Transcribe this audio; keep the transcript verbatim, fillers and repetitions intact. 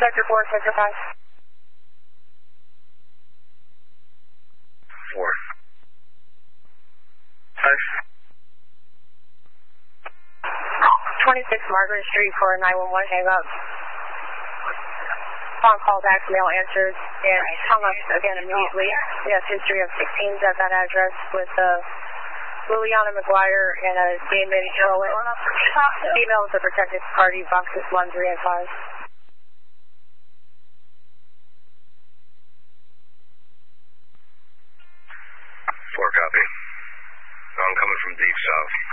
Sector four, Sector five. Four. Five. twenty-six Margaret Street for a nine one one hang up. Phone call back, mail answered, and hung up again immediately. We have history of sixteens at that address with uh, Liliana McGuire and a Damon Irwin. Females are protected party, boxes one, three, and five. Four copy. I'm coming from deep south.